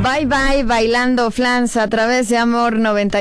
Bye bye, bailando Flans a través de Amor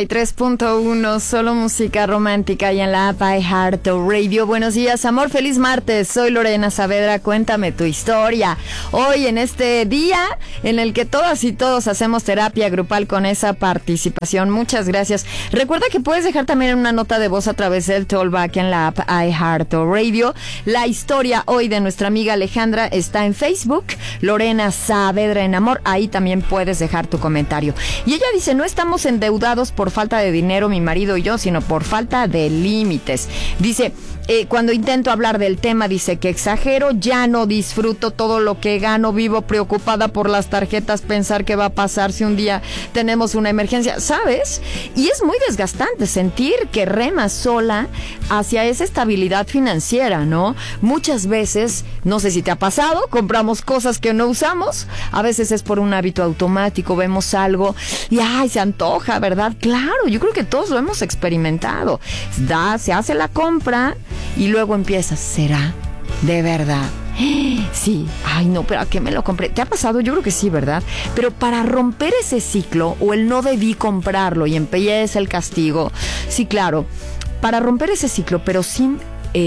93.1, solo música romántica y en la app iHeartRadio. Buenos días, amor, feliz martes. Soy Lorena Saavedra, cuéntame tu historia. Hoy en este día en el que todas y todos hacemos terapia grupal con esa participación. Muchas gracias. Recuerda que puedes dejar también una nota de voz a través del Tollback en la app iHeartRadio. La historia hoy de nuestra amiga Alejandra está en Facebook, Lorena Saavedra en Amor. Ahí también puedes dejar tu comentario. Y ella dice: no estamos endeudados por falta de dinero mi marido y yo, sino por falta de límites. Dice, cuando intento hablar del tema, dice que exagero, ya no disfruto todo lo que gano, vivo preocupada por las tarjetas, pensar qué va a pasar si un día tenemos una emergencia, ¿sabes? Y es muy desgastante sentir que remas sola hacia esa estabilidad financiera, ¿no? Muchas veces, no sé si te ha pasado, compramos cosas que no usamos, a veces es por un hábito automático, vemos algo y ¡ay! Se antoja, ¿verdad? Claro, yo creo que todos lo hemos experimentado. Se hace la compra y luego empieza, ¿será de verdad? Sí, ay no, pero ¿a qué me lo compré? ¿Te ha pasado? Yo creo que sí, ¿verdad? Pero para romper ese ciclo, o el no debí comprarlo y empieza el castigo, sí, claro, para romper ese ciclo, pero sin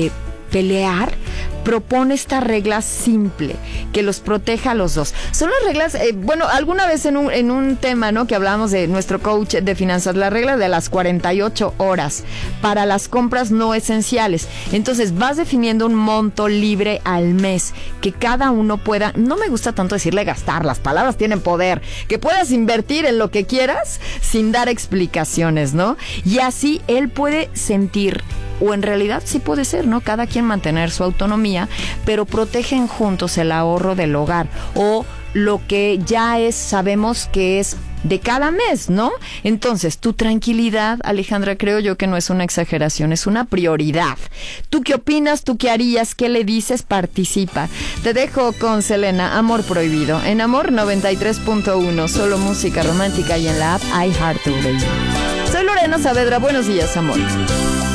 pelear, propone esta regla simple que los proteja a los dos. Son las reglas, bueno, alguna vez en un tema, ¿no?, que hablábamos de nuestro coach de finanzas, la regla de las 48 horas para las compras no esenciales. Entonces vas definiendo un monto libre al mes que cada uno pueda, no me gusta tanto decirle gastar, las palabras tienen poder, que puedas invertir en lo que quieras sin dar explicaciones, ¿no? Y así él puede sentir, o en realidad sí puede ser, ¿no?, cada quien mantener su autonomía, pero protegen juntos el ahorro del hogar o lo que ya sabemos que es de cada mes, ¿no? Entonces, tu tranquilidad, Alejandra, creo yo que no es una exageración, es una prioridad. ¿Tú qué opinas? ¿Tú qué harías? ¿Qué le dices? Participa. Te dejo con Selena, Amor Prohibido, en Amor 93.1, solo música romántica y en la app iHeartRadio. Soy Lorena Saavedra, buenos días, amor.